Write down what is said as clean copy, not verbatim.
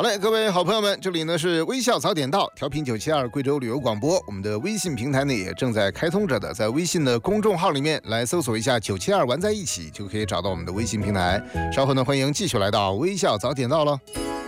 嘞，各位好朋友们，这里呢是微笑早点到，调频972贵州旅游广播。我们的微信平台呢也正在开通着的，在微信的公众号里面来搜索一下972玩在一起，就可以找到我们的微信平台。稍后呢，欢迎继续来到微笑早点到了。